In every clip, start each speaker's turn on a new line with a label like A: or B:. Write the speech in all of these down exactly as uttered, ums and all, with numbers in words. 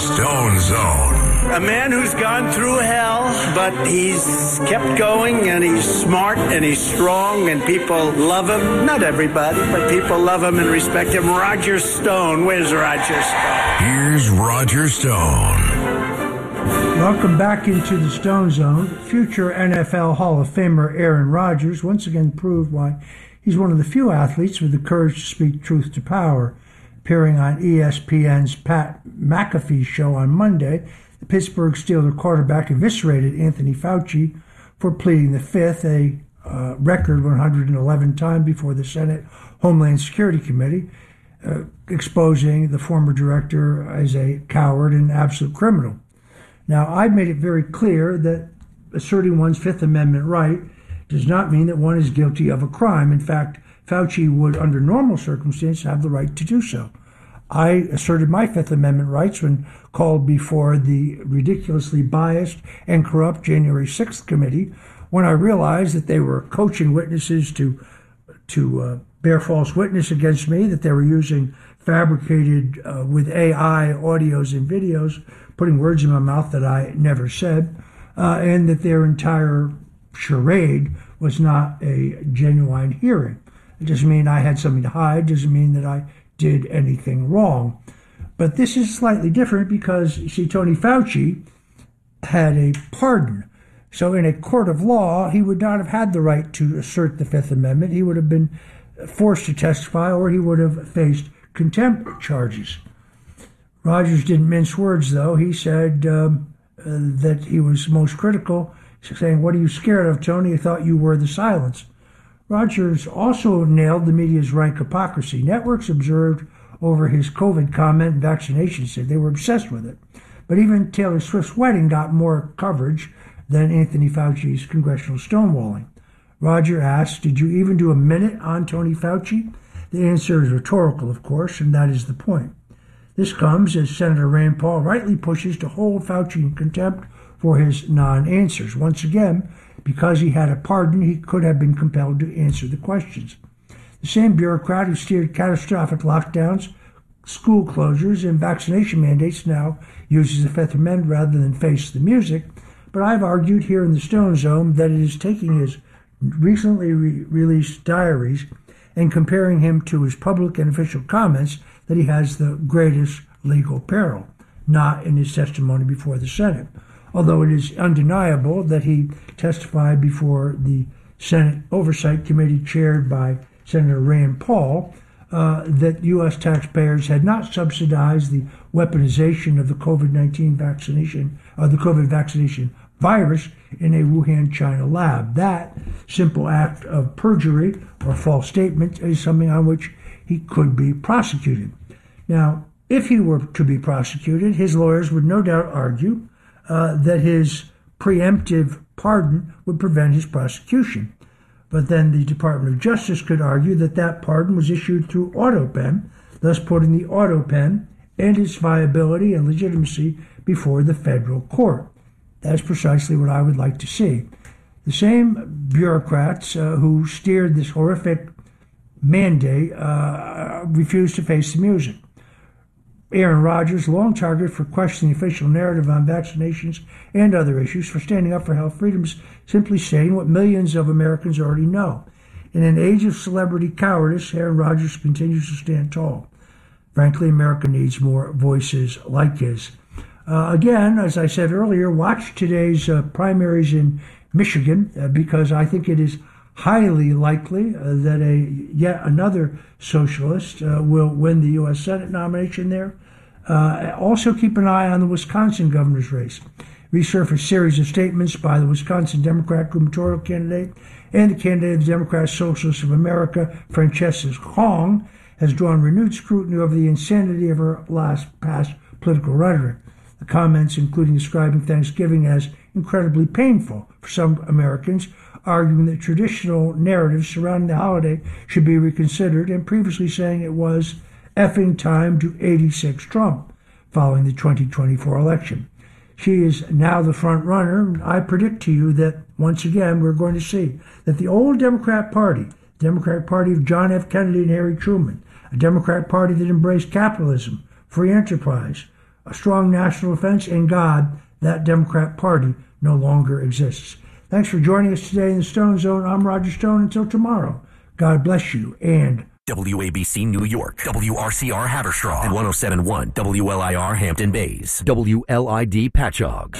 A: Stone Zone.
B: A man who's gone through hell, but he's kept going, and he's smart, and he's strong, and people love him. Not everybody, but people love him and respect him. Roger Stone. Where's Roger Stone?
A: Here's Roger Stone.
C: Welcome back into the Stone Zone. Future N F L Hall of Famer Aaron Rodgers once again proved why he's one of the few athletes with the courage to speak truth to power. Appearing on E S P N's Pat McAfee show on Monday, the Pittsburgh Steelers quarterback eviscerated Anthony Fauci for pleading the fifth, a uh, record one hundred eleven time before the Senate Homeland Security Committee, uh, exposing the former director as a coward and absolute criminal. Now, I've made it very clear that asserting one's Fifth Amendment right does not mean that one is guilty of a crime. In fact, Fauci would, under normal circumstances, have the right to do so. I asserted my Fifth Amendment rights when called before the ridiculously biased and corrupt January sixth committee, when I realized that they were coaching witnesses to to uh, bear false witness against me, that they were using fabricated uh, with A I audios and videos, putting words in my mouth that I never said, uh, and that their entire charade was not a genuine hearing. It doesn't mean I had something to hide, doesn't mean that I did anything wrong. But this is slightly different because, you see, Tony Fauci had a pardon. So in a court of law, he would not have had the right to assert the Fifth Amendment. He would have been forced to testify, or he would have faced contempt charges. Rodgers didn't mince words, though. He said um, uh, that he was most critical, saying, "What are you scared of, Tony? I thought you were the silence." Rodgers also nailed the media's rank hypocrisy. Networks observed over his COVID comment and vaccination said they were obsessed with it. But even Taylor Swift's wedding got more coverage than Anthony Fauci's congressional stonewalling. Roger asked, "Did you even do a minute on Tony Fauci?" The answer is rhetorical, of course, and that is the point. This comes as Senator Rand Paul rightly pushes to hold Fauci in contempt for his non-answers. Once again, because he had a pardon, he could have been compelled to answer the questions. The same bureaucrat who steered catastrophic lockdowns, school closures, and vaccination mandates now uses the Fifth Amendment rather than face the music. But I've argued here in the Stone Zone that it is taking his recently re- released diaries and comparing him to his public and official comments that he has the greatest legal peril, not in his testimony before the Senate. Although it is undeniable that he testified before the Senate Oversight Committee chaired by Senator Rand Paul, uh, that U S taxpayers had not subsidized the weaponization of the COVID nineteen vaccination, or the COVID vaccination virus in a Wuhan, China lab. That simple act of perjury or false statement is something on which he could be prosecuted. Now, if he were to be prosecuted, his lawyers would no doubt argue uh, that his preemptive pardon would prevent his prosecution. But then the Department of Justice could argue that that pardon was issued through AutoPen, thus putting the AutoPen and its viability and legitimacy before the federal court. That's precisely what I would like to see. The same bureaucrats uh, who steered this horrific mandate uh, refused to face the music. Aaron Rodgers, long targeted for questioning the official narrative on vaccinations and other issues, for standing up for health freedoms, simply stating what millions of Americans already know. In an age of celebrity cowardice, Aaron Rodgers continues to stand tall. Frankly, America needs more voices like his. Uh, again, as I said earlier, watch today's uh, primaries in Michigan uh, because I think it is highly likely uh, that a yet another socialist uh, will win the U S Senate nomination there. Uh, also keep an eye on the Wisconsin governor's race. Resurfaced series of statements by the Wisconsin Democrat gubernatorial candidate and the candidate of the Democrat Socialists of America, Frances Hong, has drawn renewed scrutiny over the insanity of her last past political rhetoric. The comments, including describing Thanksgiving as incredibly painful for some Americans, arguing that traditional narratives surrounding the holiday should be reconsidered, and previously saying it was effing time to eighty-six Trump following the twenty twenty-four election. She is now the front runner. I predict to you that once again we're going to see that the old Democrat Party, the Democratic Party of John F. Kennedy and Harry Truman, a Democrat Party that embraced capitalism, free enterprise, a strong national defense, and God, that Democrat Party no longer exists. Thanks for joining us today in the Stone Zone. I'm Roger Stone. Until tomorrow, God bless you and
D: W A B C New York, W R C R Haverstraw, and one oh seven point one W L I R Hampton Bays, W L I D Patchogue.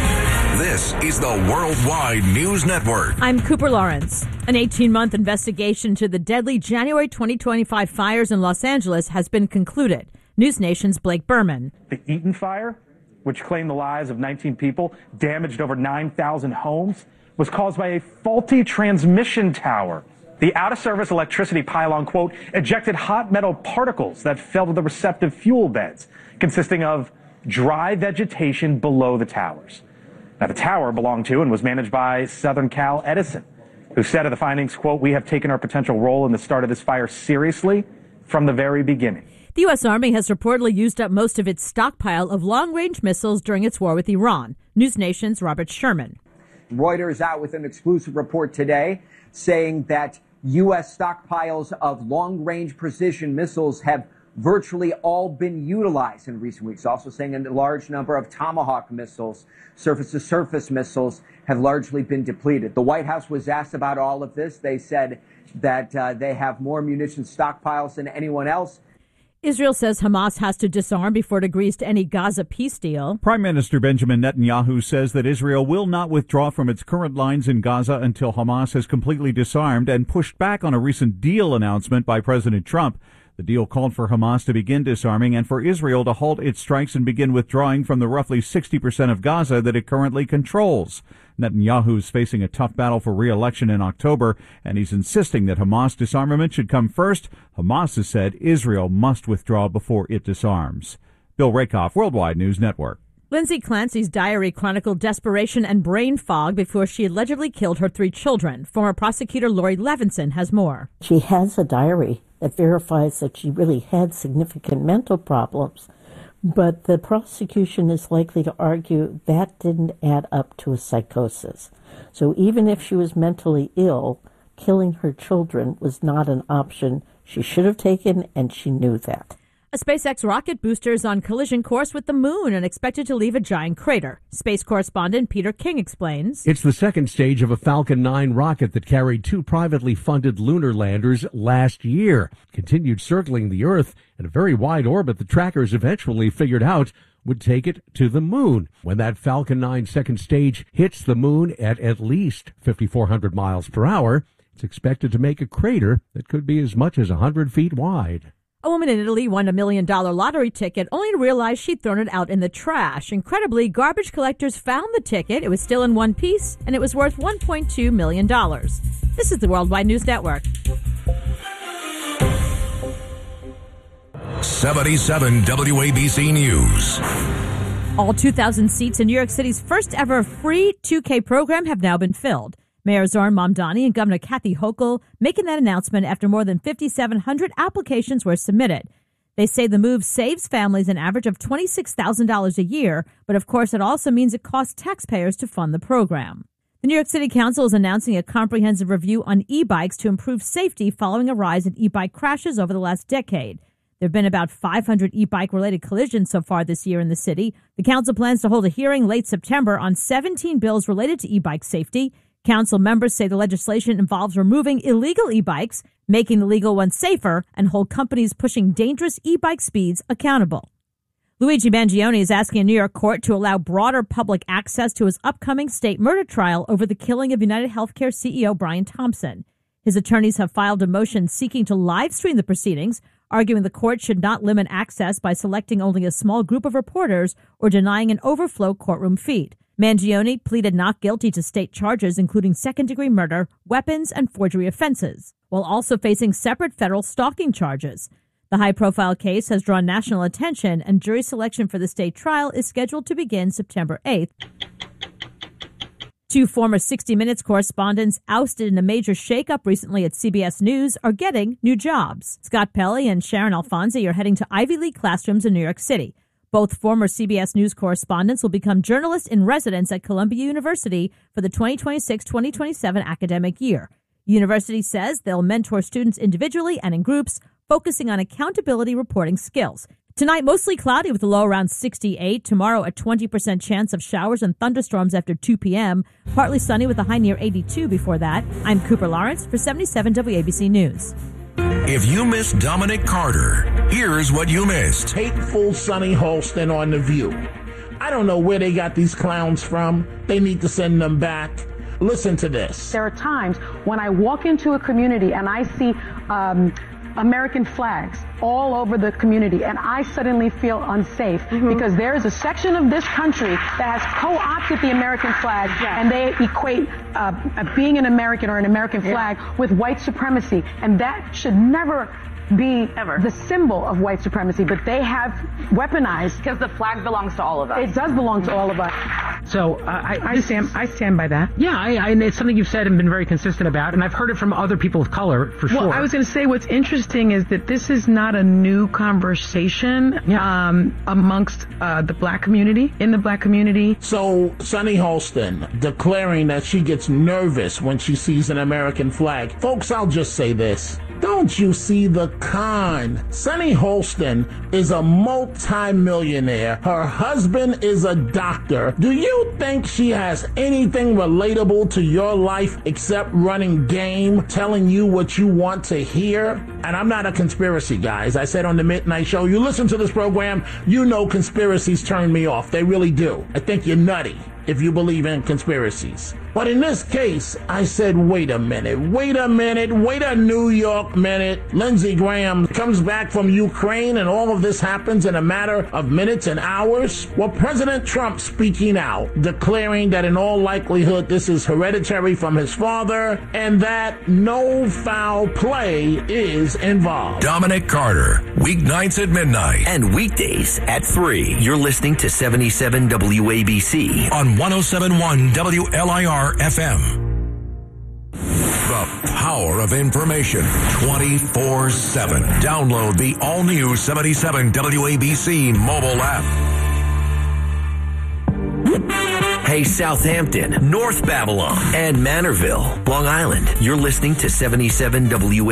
A: This is the Worldwide News Network.
E: I'm Cooper Lawrence. An eighteen-month investigation to the deadly January twenty twenty-five fires in Los Angeles has been concluded. News Nation's Blake Berman.
F: The Eaton Fire, which claimed the lives of nineteen people, damaged over nine thousand homes, was caused by a faulty transmission tower. The out-of-service electricity pylon, quote, ejected hot metal particles that fell to the receptive fuel beds, consisting of dry vegetation below the towers. Now, the tower belonged to and was managed by Southern Cal Edison, who said of the findings, quote, we have taken our potential role in the start of this fire seriously from the very beginning.
E: The U S. Army has reportedly used up most of its stockpile of long-range missiles during its war with Iran. News Nation's Robert Sherman.
G: Reuters out with an exclusive report today saying that U S stockpiles of long-range precision missiles have virtually all been utilized in recent weeks. Also saying a large number of Tomahawk missiles, surface-to-surface missiles, have largely been depleted. The White House was asked about all of this. They said that uh, they have more munitions stockpiles than anyone else.
E: Israel says Hamas has to disarm before it agrees to any Gaza peace deal.
H: Prime Minister Benjamin Netanyahu says that Israel will not withdraw from its current lines in Gaza until Hamas has completely disarmed, and pushed back on a recent deal announcement by President Trump. The deal called for Hamas to begin disarming and for Israel to halt its strikes and begin withdrawing from the roughly sixty percent of Gaza that it currently controls. Netanyahu is facing a tough battle for re-election in October, and he's insisting that Hamas disarmament should come first. Hamas has said Israel must withdraw before it disarms. Bill Rakoff, Worldwide News Network.
E: Lindsay Clancy's diary chronicled desperation and brain fog before she allegedly killed her three children. Former prosecutor Lori Levinson has more.
I: She has a diary that verifies that she really had significant mental problems, but the prosecution is likely to argue that didn't add up to a psychosis. So even if she was mentally ill, killing her children was not an option she should have taken, and she knew that.
E: A SpaceX rocket booster is on collision course with the moon and expected to leave a giant crater. Space correspondent Peter King explains.
J: It's the second stage of a Falcon nine rocket that carried two privately funded lunar landers last year. Continued circling the Earth in a very wide orbit the trackers eventually figured out would take it to the moon. When that Falcon nine second stage hits the moon at at least fifty-four hundred miles per hour, it's expected to make a crater that could be as much as one hundred feet wide.
E: A woman in Italy won a million dollar lottery ticket only to realize she'd thrown it out in the trash. Incredibly, garbage collectors found the ticket. It was still in one piece, and it was worth one point two million dollars. This is the Worldwide News Network.
A: seventy-seven W A B C News.
E: All two thousand seats in New York City's first ever free two K program have now been filled. Mayor Zohran Mamdani and Governor Kathy Hochul making that announcement after more than fifty-seven hundred applications were submitted. They say the move saves families an average of twenty-six thousand dollars a year, but of course it also means it costs taxpayers to fund the program. The New York City Council is announcing a comprehensive review on e-bikes to improve safety following a rise in e-bike crashes over the last decade. There have been about five hundred e-bike related collisions so far this year in the city. The council plans to hold a hearing late September on seventeen bills related to e-bike safety. Council members say the legislation involves removing illegal e-bikes, making the legal ones safer, and hold companies pushing dangerous e-bike speeds accountable. Luigi Mangione is asking a New York court to allow broader public access to his upcoming state murder trial over the killing of United Healthcare C E O Brian Thompson. His attorneys have filed a motion seeking to live stream the proceedings, arguing the court should not limit access by selecting only a small group of reporters or denying an overflow courtroom feed. Mangione pleaded not guilty to state charges including second-degree murder, weapons, and forgery offenses, while also facing separate federal stalking charges. The high-profile case has drawn national attention, and jury selection for the state trial is scheduled to begin September eighth. Two former sixty minutes correspondents ousted in a major shakeup recently at C B S News are getting new jobs. Scott Pelley and Sharon Alfonsi are heading to Ivy League classrooms in New York City. Both former C B S News correspondents will become journalists in residence at Columbia University for the twenty twenty-six twenty twenty-seven academic year. The university says they'll mentor students individually and in groups, focusing on accountability reporting skills. Tonight, mostly cloudy with a low around sixty-eight. Tomorrow, a twenty percent chance of showers and thunderstorms after two p.m. Partly sunny with a high near eighty-two before that. I'm Cooper Lawrence for seventy-seven W A B C News.
A: If you missed Dominic Carter, here's what you missed.
K: Hateful Sonny Holston on The View. I don't know where they got these clowns from. They need to send them back. Listen to this.
L: There are times when I walk into a community and I see um, American flags all over the community, and I suddenly feel unsafe mm-hmm. because there is a section of this country that has co-opted the American flag, yeah. and they equate uh, being an American or an American flag yeah. with white supremacy, and that should never be Ever. the symbol of white supremacy, but they have weaponized.
M: Because the flag belongs to all of us.
L: It does belong to all of us.
N: So uh, I, I stand, I stand by that. Yeah, I, I, and it's something you've said and been very consistent about, and I've heard it from other people of color for
O: well,
N: sure.
O: I was going to say what's interesting is that this is not a new conversation yeah. um, amongst uh, the black community, in the black community.
K: So Sonny Holston declaring that she gets nervous when she sees an American flag. Folks, I'll just say this. Don't you see the con? Sonny Holston is a multi-millionaire. Her husband is a doctor. Do you think she has anything relatable to your life except running game, telling you what you want to hear? And I'm not a conspiracy guy. As I said on the Midnight Show, you listen to this program, you know conspiracies turn me off. They really do. I think you're nutty if you believe in conspiracies. But in this case, I said, wait a minute, wait a minute, wait a New York minute. Lindsey Graham comes back from Ukraine and all of this happens in a matter of minutes and hours? Well, President Trump speaking out, declaring that in all likelihood this is hereditary from his father and that no foul play is involved.
A: Dominic Carter, weeknights at midnight.
D: And weekdays at three. You're listening to seventy-seven W A B C
A: on one oh seven point one W L I R F M. The power of information twenty-four seven. Download the all-new seventy-seven W A B C mobile app.
D: Hey, Southampton, North Babylon, and Manorville, Long Island. You're listening to seventy-seven W A B C.